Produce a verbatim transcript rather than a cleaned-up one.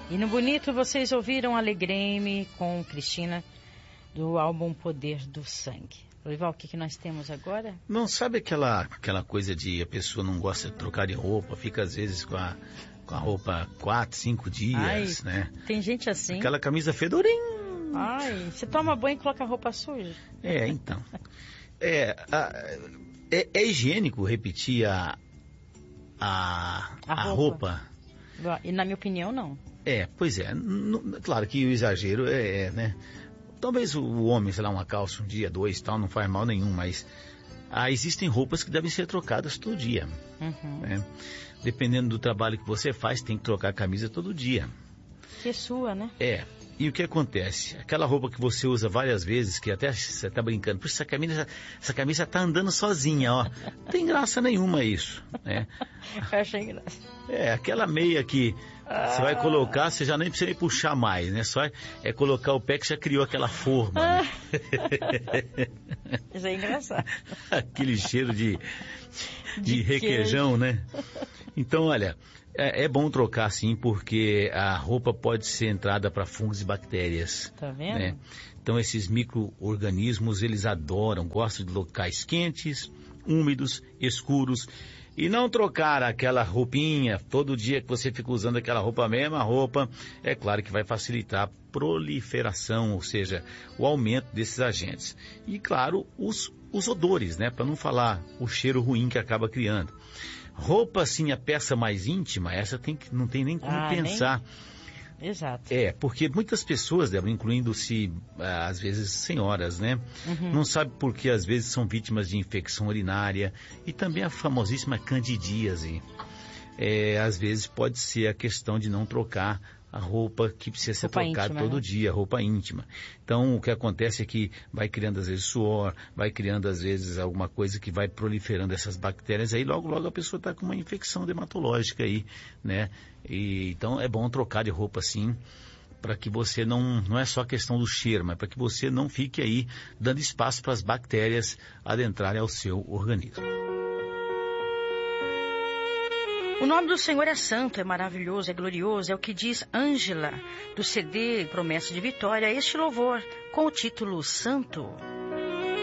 E no bonito vocês ouviram Alegrei-me com Cristina do álbum Poder do Sangue. Lourival, o que, que nós temos agora? Não, sabe aquela, aquela coisa de a pessoa não gosta de trocar de roupa, fica às vezes com a, com a roupa quatro, cinco dias, Ai, né? Tem gente assim. Aquela camisa fedorinha. Ai, você toma banho e coloca a roupa suja. É, então. É, a, é, é higiênico repetir a, a, A a roupa. roupa. E na minha opinião, não. É, pois é. N- claro que o exagero é, é, né? Talvez o, o homem, sei lá, uma calça um dia, dois, tal, não faz mal nenhum, mas ah, existem roupas que devem ser trocadas todo dia. Uhum. Né? Dependendo do trabalho que você faz, tem que trocar a camisa todo dia. Que é sua, né? É. E o que acontece? Aquela roupa que você usa várias vezes, que até você está brincando, puxa, essa camisa, essa camisa tá andando sozinha, ó. Não tem graça nenhuma isso, né? Eu achei graça. É, aquela meia que você vai colocar, você já nem precisa nem puxar mais, né? Só é, é colocar o pé que já criou aquela forma, né? Isso é engraçado. Aquele cheiro de, de, De requeijão, né? Então, olha, é, é bom trocar sim, porque a roupa pode ser entrada para fungos e bactérias. Tá vendo? Né? Então, esses micro-organismos, eles adoram, gostam de locais quentes, úmidos, escuros. E não trocar aquela roupinha, todo dia que você fica usando aquela roupa, a mesma roupa, é claro que vai facilitar a proliferação, ou seja, o aumento desses agentes. E claro, os, os odores, né? Para não falar o cheiro ruim que acaba criando. Roupa, assim, a peça mais íntima, essa tem que, não tem nem como Ah, pensar. Nem... Exato. É, porque muitas pessoas, Débora, incluindo-se, às vezes, senhoras, né? Uhum. Não sabe por que, às vezes, são vítimas de infecção urinária e também a famosíssima candidíase. É, às vezes pode ser a questão de não trocar a roupa que precisa ser Roupa trocada íntima, todo né? dia, roupa íntima. Então, o que acontece é que vai criando, às vezes, suor, vai criando, às vezes, alguma coisa que vai proliferando essas bactérias, aí logo, logo a pessoa está com uma infecção dermatológica aí, né? E, então, é bom trocar de roupa, sim, para que você não, não é só questão do cheiro, mas para que você não fique aí dando espaço para as bactérias adentrarem ao seu organismo. O nome do Senhor é santo, é maravilhoso, é glorioso, é o que diz Ângela, do C D Promessa de Vitória, este louvor, com o título Santo.